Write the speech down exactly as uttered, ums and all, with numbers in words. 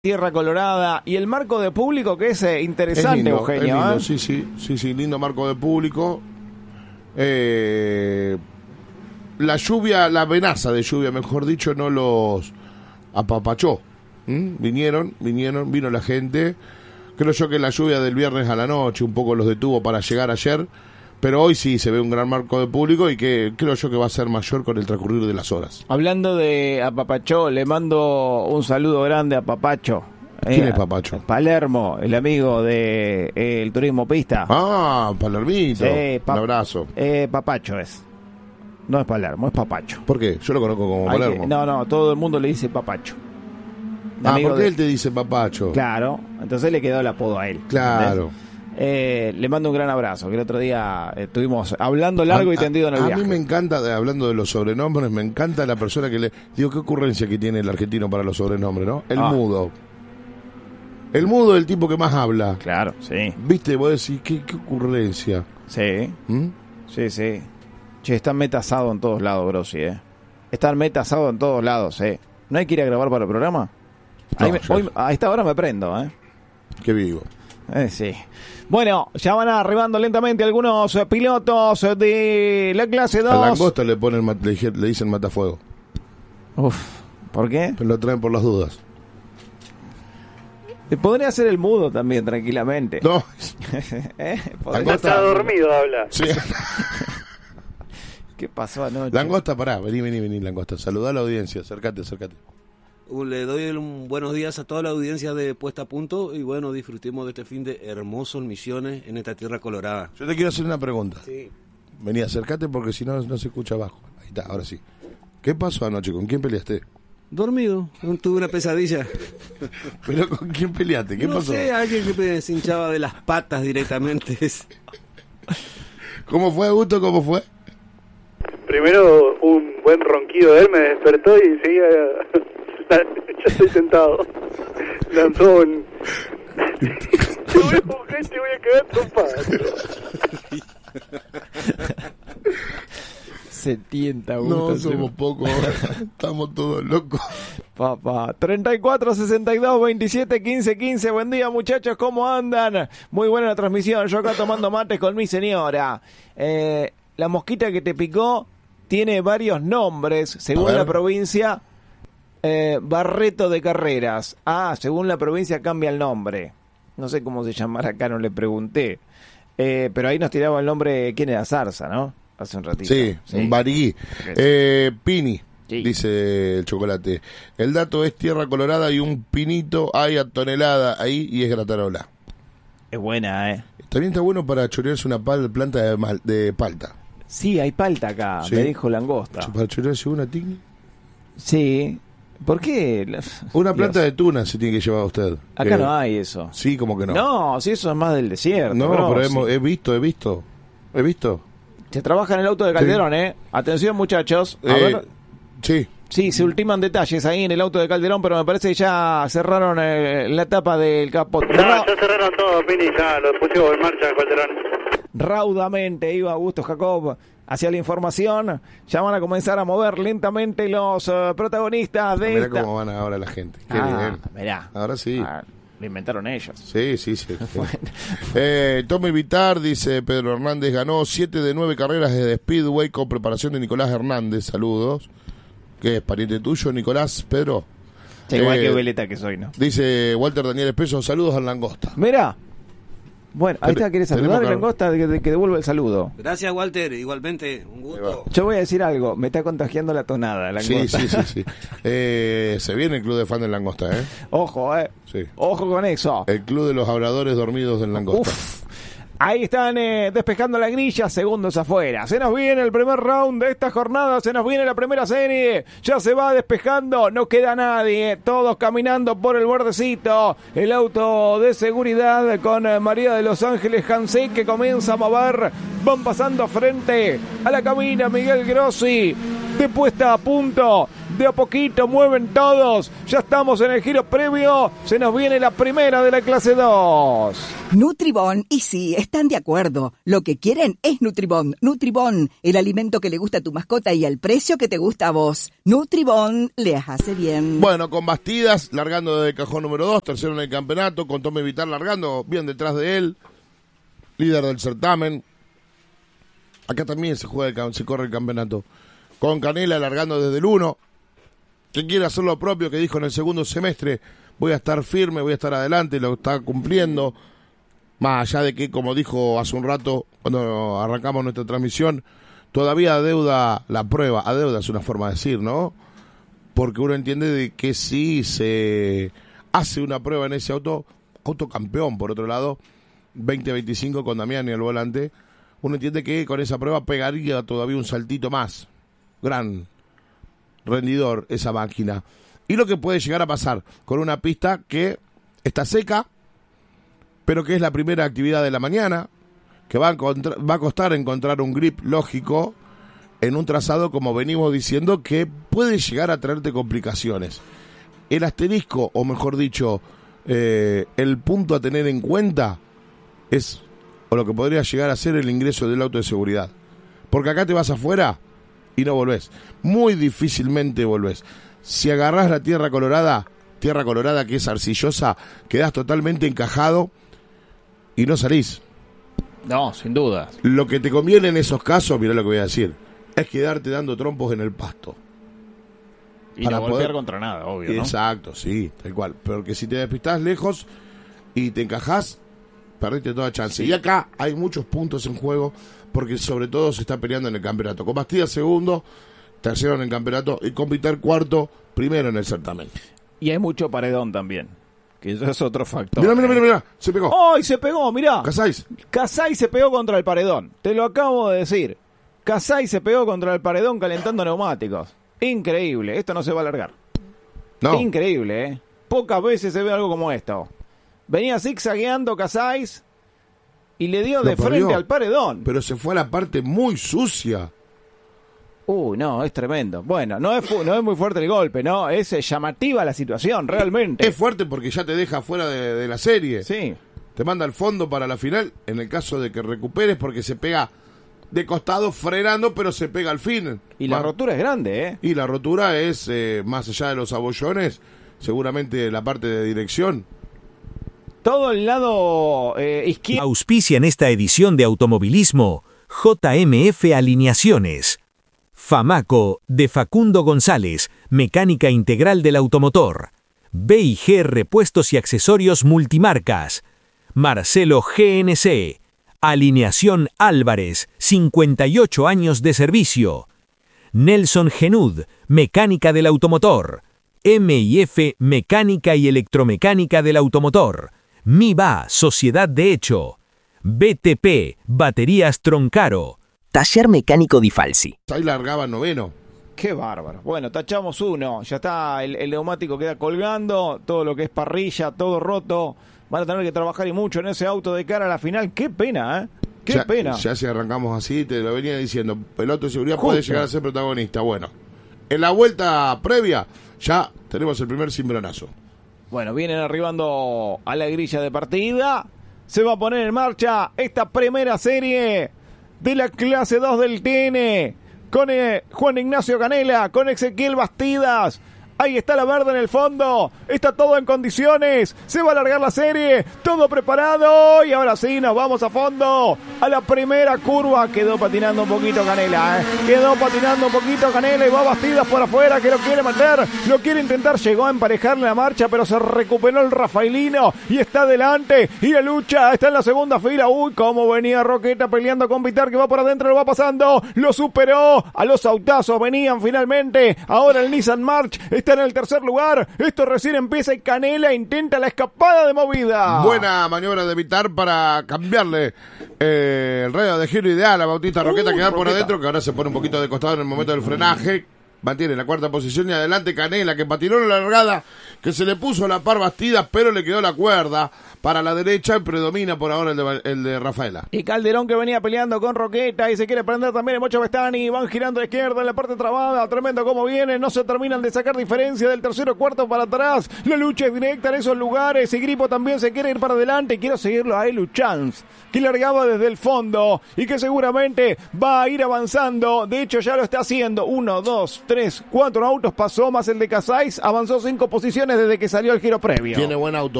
Tierra Colorada y el marco de público que es eh, interesante, es lindo, Eugenio. es lindo, ¿eh? sí, sí, sí, sí, lindo marco de público. Eh, la lluvia, la amenaza de lluvia, mejor dicho, no los apapachó. ¿Mm? Vinieron, vinieron, vino la gente. Creo yo que la lluvia del viernes a la noche un poco los detuvo para llegar ayer, pero hoy sí se ve un gran marco de público y que creo yo que va a ser mayor con el transcurrir de las horas. Hablando de Apapachó, le mando un saludo grande a Papacho. ¿Quién eh, es Papacho? Palermo, el amigo de eh, el turismo pista. Ah, Palermito. Sí, pa- un abrazo. Eh, Papacho es. No es Palermo, es Papacho. ¿Por qué? Yo lo conozco como Hay Palermo. que- no, no, todo el mundo le dice Papacho. Ah, Amigo ¿por qué de- él te dice Papacho? Claro, entonces le quedó el apodo a él. Claro. ¿entendés? Eh, le mando un gran abrazo, que el otro día eh, estuvimos hablando largo A- y tendido en el a, viaje. A mí me encanta, de- hablando de los sobrenombres, me encanta la persona que le... Digo, qué ocurrencia que tiene el argentino para los sobrenombres, ¿no? El Ah. mudo. El mudo es el tipo que más habla. Claro, sí. ¿Viste? Vos decís, qué, qué ocurrencia. Sí, ¿Mm? sí, sí. Che, están metasados en todos lados, Grossi, ¿eh? Están metasados en todos lados, ¿eh? ¿No hay que ir a grabar para el programa? No, Ahí me- ya- hoy, a esta hora me prendo, ¿eh? Qué vivo. Eh, sí. Bueno, ya van arribando lentamente algunos eh, pilotos eh, de la clase A dos. Langosta le, ponen, ma- le, dije- le dicen matafuego. Uf, ¿por qué? Pero lo traen por las dudas. Eh, Podría ser el mudo también, tranquilamente. No. ¿Eh? Podría Langosta. ser. Está dormido, habla. Sí. ¿Qué pasó anoche? Langosta, pará. Vení, vení, vení, Langosta. Saludá a la audiencia. Acércate, acércate. Le doy un buenos días a toda la audiencia de Puesta a Punto y bueno, disfrutemos de este fin de hermosos Misiones en esta tierra colorada. Yo te quiero hacer una pregunta. Sí. Vení, acércate porque si no, no se escucha abajo. Ahí está, ahora sí. ¿Qué pasó anoche? ¿Con quién peleaste? Dormido, tuve una pesadilla. ¿Pero con quién peleaste? ¿Qué no pasó? sé, alguien que me hinchaba de las patas directamente. ¿Cómo fue, Augusto? ¿Cómo fue? Primero un buen ronquido de él me despertó y seguía... Ya estoy sentado. Lanzó un... Te voy a coger, te voy a cagar trompada. Se tienta, No, Augusto, somos se- pocos. Estamos todos locos. Papá, treinta y cuatro, sesenta y dos, veintisiete, quince, quince. Buen día, muchachos, ¿cómo andan? Muy buena la transmisión. Yo acá tomando mates con mi señora. Eh, la mosquita que te picó tiene varios nombres, según ver. la provincia. Eh, Barreto de Carreras. Ah, según la provincia cambia el nombre. No sé cómo se llamará acá, no le pregunté. Eh, pero ahí nos tiraba el nombre, ¿quién era? Zarza, ¿no? Hace un ratito. Sí, un barigui. Eh, Pini, Sí. dice el chocolate. El dato es tierra colorada y un pinito hay a tonelada ahí y es gratarola. Es buena, ¿eh? También está bueno para chorearse una pal- planta de, mal- de palta. Sí, hay palta acá, Sí. me dijo Langosta. Para chorearse una tigni. Sí. ¿Por qué? Una planta Dios. de tuna se tiene que llevar usted. Acá Eh, no hay eso. Sí, como que no. No, si eso es más del desierto. No, bro, pero sí. hemos- he visto, he visto. He visto. Se trabaja en el auto de Calderón, ¿eh? Atención, muchachos. A Eh, ver. Sí. Sí, se ultiman detalles ahí en el auto de Calderón, pero me parece que ya cerraron eh, la tapa del capot. No, Ra- ya cerraron todo, Pini, ya lo pusimos en marcha, Calderón. raudamente iba Augusto Jacob hacia la información. Ya van a comenzar a mover lentamente los eh, protagonistas de Mirá esta... cómo van ahora la gente. Qué Ah, bien. mirá. Ahora sí. Ah, lo inventaron ellos. Sí, sí, sí. sí. Eh, Tommy Vitar dice, Pedro Hernández ganó siete de nueve carreras de Speedway con preparación de Nicolás Hernández. Saludos. ¿Qué es, pariente tuyo, Nicolás? Pedro. Sí, igual Eh, que veleta que soy, ¿no? Dice Walter Daniel Espeso, saludos al Langosta. Mirá. Bueno, ahí Ten- está, ¿querés tenemos saludar? que- Langosta, que, que devuelva el saludo. Gracias, Walter, igualmente, un gusto. Yo voy a decir algo, me está contagiando la tonada, Sí, Langosta. sí, sí, sí. Eh, se viene el club de fan del Langosta, ¿eh? Ojo, eh. Sí. Ojo con eso. El club de los habladores dormidos del Langosta. Uf. Ahí están eh, despejando la grilla, segundos afuera. Se nos viene el primer round de esta jornada, se nos viene la primera serie. Ya se va despejando, no queda nadie. Todos caminando por el bordecito. El auto de seguridad con eh, María de Los Ángeles Hansé que comienza a mover. Van pasando frente a la cabina Miguel Grossi. De Puesta a Punto de a poquito mueven todos. Ya estamos en el giro previo, se nos viene la primera de la clase dos. Nutribón, y sí, están de acuerdo. Lo que quieren es Nutribón. Nutribón, el alimento que le gusta a tu mascota y al precio que te gusta a vos. Nutribón les hace bien. Bueno, con Bastidas largando desde el cajón número dos, tercero en el campeonato, con Tommy Vitar largando bien detrás de él, líder del certamen. Acá también se juega el, se corre el campeonato. Con Canela largando desde el uno, que quiere hacer lo propio, que dijo en el segundo semestre, voy a estar firme, voy a estar adelante, lo está cumpliendo. Más allá de que, como dijo hace un rato, cuando arrancamos nuestra transmisión, todavía adeuda la prueba. Adeuda es una forma de decir, ¿no? Porque uno entiende de que si se hace una prueba en ese auto, auto campeón, por otro lado, veinte veinticinco con Damiani al volante, uno entiende que con esa prueba pegaría todavía un saltito más. Gran rendidor esa máquina. Y lo que puede llegar a pasar con una pista que está seca, pero que es la primera actividad de la mañana, que va a, encontr- va a costar encontrar un grip lógico en un trazado, como venimos diciendo, que puede llegar a traerte complicaciones. El asterisco, o mejor dicho, eh, el punto a tener en cuenta es, o lo que podría llegar a ser, el ingreso del auto de seguridad. Porque acá te vas afuera y no volvés. Muy difícilmente volvés. Si agarrás la tierra colorada, tierra colorada que es arcillosa, quedás totalmente encajado y no salís. No, sin duda. Lo que te conviene en esos casos, mirá lo que voy a decir, es quedarte dando trompos en el pasto. Y para no golpear poder... contra nada, obvio, ¿no? Exacto, sí, tal cual. Porque si te despistás lejos y te encajás, perdiste toda chance. Sí. Y acá hay muchos puntos en juego, porque sobre todo se está peleando en el campeonato. Con Bastida segundo, tercero en el campeonato, y con Vitar cuarto, primero en el certamen. Y hay mucho paredón también, que eso es otro factor. Mira, mira, mira, mira, se pegó. ¡Ay, se pegó, mirá! Casais. Casais se pegó contra el paredón, te lo acabo de decir. Casais se pegó contra el paredón calentando neumáticos. Increíble, esto no se va a alargar. No. Increíble, ¿eh? Pocas veces se ve algo como esto. Venía zigzagueando Casais y le dio de frente al paredón. Pero se fue a la parte muy sucia. Uh, no, es tremendo. Bueno, no es, fu- no es muy fuerte el golpe, ¿no? Es eh, llamativa la situación, realmente. Es fuerte porque ya te deja fuera de, de la serie. Sí. Te manda al fondo para la final, en el caso de que recuperes, porque se pega de costado frenando, pero se pega al fin. Y la rotura es grande, ¿eh? Y la rotura es, eh, más allá de los abollones, seguramente la parte de dirección. Todo el lado eh, izquierdo. Auspicia en esta edición de Automovilismo J M F Alineaciones. Famaco, de Facundo González, mecánica integral del automotor. B y G Repuestos y Accesorios Multimarcas. Marcelo G N C. Alineación Álvarez, cincuenta y ocho años de servicio. Nelson Genud, mecánica del automotor. M y F, mecánica y electromecánica del automotor. MIBA, Sociedad de Hecho. B T P, Baterías Troncaro. Taller Mecánico Di Falsi. Ahí largaba noveno. Qué bárbaro. Bueno, tachamos uno. Ya está, el, el neumático queda colgando. Todo lo que es parrilla, todo roto. Van a tener que trabajar y mucho en ese auto de cara a la final. Qué pena, ¿eh? Qué ya, pena. Ya si arrancamos así, te lo venía diciendo. El auto de seguridad Justo. Puede llegar a ser protagonista. Bueno, en la vuelta previa ya tenemos el primer cimbronazo. Bueno, vienen arribando a la grilla de partida. Se va a poner en marcha esta primera serie de la clase dos del T N. Con eh, Juan Ignacio Canela, con Ezequiel Bastidas. Ahí está la verde en el fondo. Está todo en condiciones. Se va a alargar la serie. Todo preparado. Y ahora sí, nos vamos a fondo. A la primera curva. Quedó patinando un poquito Canela. ¿eh? Quedó patinando un poquito Canela. Y va Bastidas por afuera que lo quiere meter. Lo quiere intentar. Llegó a emparejarle la marcha. Pero se recuperó el rafaelino. Y está adelante. Y la lucha está en la segunda fila. Uy, cómo venía Roqueta peleando con Vitar. Que va por adentro. Lo va pasando. Lo superó. A los autazos venían finalmente. Ahora el Nissan March está en el tercer lugar. Esto recién empieza y Canela intenta la escapada de movida. Buena maniobra de Vitar para cambiarle eh, el radio de giro ideal a Bautista Roqueta, uh, que va por adentro, que ahora se pone un poquito de costado en el momento del frenaje. mantiene la cuarta posición y adelante Canela, que patinó en la largada, que se le puso la par bastida, pero le quedó la cuerda para la derecha y predomina por ahora el de, el de Rafaela. Y Calderón, que venía peleando con Roqueta y se quiere prender también el Mocho Bestani, van girando a la izquierda en la parte trabada, tremendo como viene, no se terminan de sacar diferencia del tercero cuarto para atrás, la lucha es directa en esos lugares, y Gripo también se quiere ir para adelante, quiero seguirlo a Elu Chance, que largaba desde el fondo y que seguramente va a ir avanzando, de hecho ya lo está haciendo, uno, dos, tres, cuatro autos pasó, más el de Casais, avanzó cinco posiciones desde que salió el giro previo. Tiene buen auto.